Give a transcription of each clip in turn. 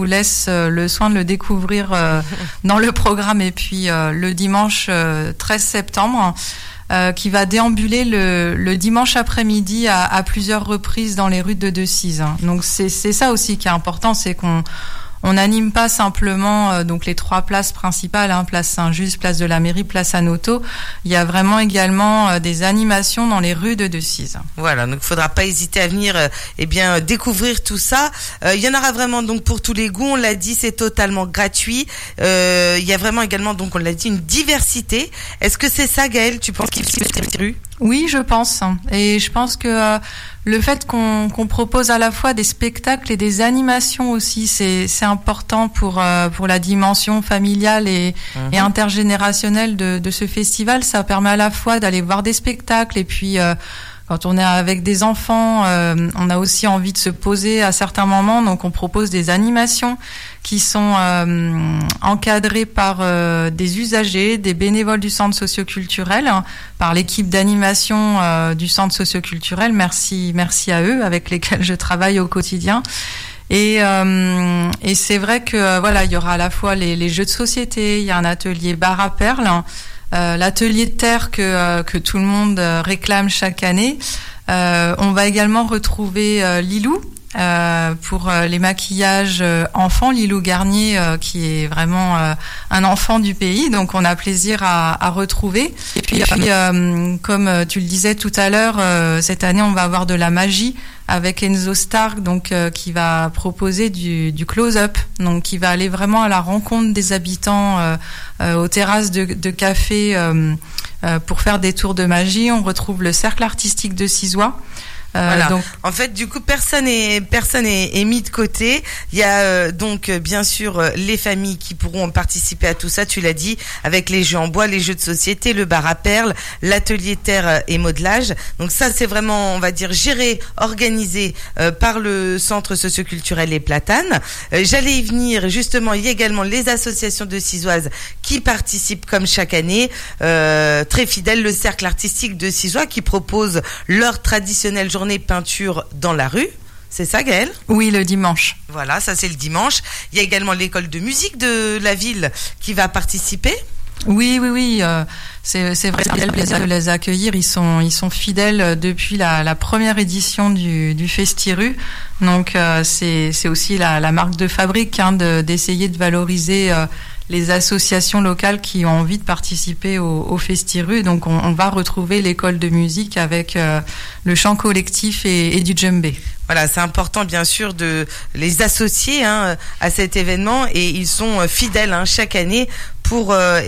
vous laisse le soin de le découvrir dans le programme. Et puis le dimanche 13 septembre, qui va déambuler le dimanche après-midi à plusieurs reprises dans les rues de Decize. Donc c'est ça aussi qui est important, c'est qu'on n'anime pas simplement donc les 3 places principales, place Saint-Just, place de la Mairie, place Anoto. Il y a vraiment également des animations dans les rues de Decize. Voilà, donc il faudra pas hésiter à venir découvrir tout ça. Il y en aura vraiment donc pour tous les goûts, on l'a dit, c'est totalement gratuit. Il y a vraiment également, donc on l'a dit, une diversité. Est-ce que c'est ça, Gaëlle, tu penses qu'il faut cette rue ? Oui, je pense. Et je pense que le fait qu'on propose à la fois des spectacles et des animations aussi, c'est important pour la dimension familiale et intergénérationnelle de ce festival. Ça permet à la fois d'aller voir des spectacles et puis quand on est avec des enfants, on a aussi envie de se poser à certains moments, donc on propose des animations qui sont encadrées par des usagers, des bénévoles du centre socioculturel, par l'équipe d'animation du centre socioculturel. Merci à eux, avec lesquels je travaille au quotidien. Et c'est vrai que voilà, il y aura à la fois les jeux de société, il y a un atelier bar à perles, l'atelier de terre que tout le monde réclame chaque année. On va également retrouver Lilou pour les maquillages enfants, Lilou Garnier qui est vraiment un enfant du pays, donc on a plaisir à retrouver. Et puis comme tu le disais tout à l'heure, cette année on va avoir de la magie avec Enzo Stark, donc qui va proposer du close-up, donc qui va aller vraiment à la rencontre des habitants aux terrasses de café pour faire des tours de magie. On retrouve le cercle artistique de Cizois. Voilà. Donc, en fait, du coup, personne est mis de côté. Il y a donc bien sûr les familles qui pourront participer à tout ça. Tu l'as dit, avec les jeux en bois, les jeux de société, le bar à perles, l'atelier terre et modelage. Donc ça, c'est vraiment, on va dire, géré, organisé par le centre socioculturel Les Platanes. J'allais y venir. Justement, il y a également les associations de Cizoises qui participent comme chaque année. Très fidèle, le cercle artistique de Cizois qui propose leur traditionnelle journée peinture dans la rue. C'est ça, Gaëlle ? Oui, le dimanche. Voilà, ça c'est le dimanche. Il y a également l'école de musique de la ville qui va participer. Oui. C'est vrai, c'est le plaisir de les accueillir. Ils sont fidèles depuis la première édition du Festi-Rue. Donc c'est aussi la marque de fabrique d'essayer de valoriser les associations locales qui ont envie de participer au Festi-Rue. Donc on va retrouver l'école de musique avec le chant collectif et du djembé. Voilà, c'est important bien sûr de les associer à cet événement et ils sont fidèles chaque année pour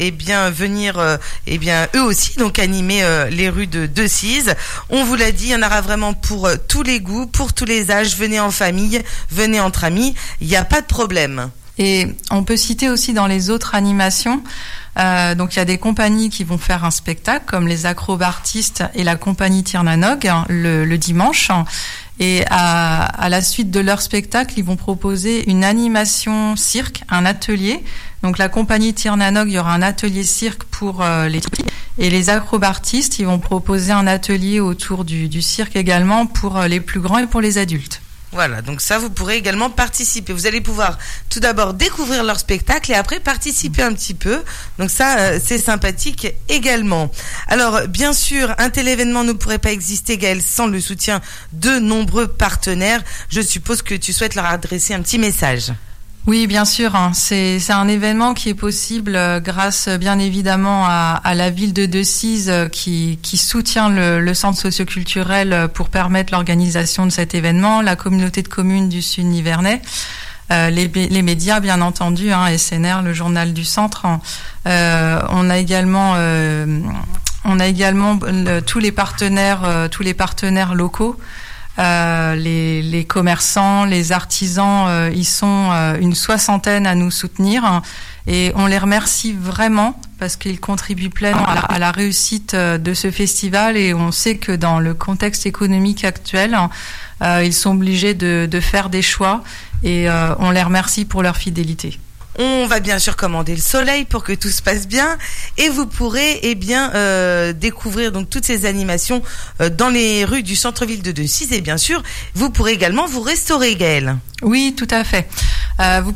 venir eux aussi donc animer les rues de Decize. On vous l'a dit, il y en aura vraiment pour tous les goûts, pour tous les âges. Venez en famille, venez entre amis, il n'y a pas de problème. Et on peut citer aussi dans les autres animations, donc il y a des compagnies qui vont faire un spectacle comme les acrobatistes et la compagnie Tirnanog le dimanche. Et à la suite de leur spectacle, ils vont proposer une animation cirque, un atelier. Donc la compagnie Tirnanog, il y aura un atelier cirque pour les petits. Et les acrobatistes, ils vont proposer un atelier autour du cirque également pour les plus grands et pour les adultes. Voilà, donc ça, vous pourrez également participer. Vous allez pouvoir tout d'abord découvrir leur spectacle et après participer un petit peu. Donc ça, c'est sympathique également. Alors, bien sûr, un tel événement ne pourrait pas exister, Gaëlle, sans le soutien de nombreux partenaires. Je suppose que tu souhaites leur adresser un petit message. Oui, bien sûr. C'est un événement qui est possible grâce, bien évidemment, à la ville de Decize qui soutient le centre socioculturel pour permettre l'organisation de cet événement, la communauté de communes du Sud Nivernais, les médias, bien entendu, SNR, le journal du centre. On a également tous les partenaires locaux. Les commerçants, les artisans, ils sont une 60aine à nous soutenir et on les remercie vraiment parce qu'ils contribuent pleinement à la réussite de ce festival et on sait que dans le contexte économique actuel, ils sont obligés de faire des choix et on les remercie pour leur fidélité. On va bien sûr commander le soleil pour que tout se passe bien et vous pourrez découvrir donc toutes ces animations dans les rues du centre-ville de Decize et bien sûr vous pourrez également vous restaurer, Gaëlle. Oui, tout à fait. Vous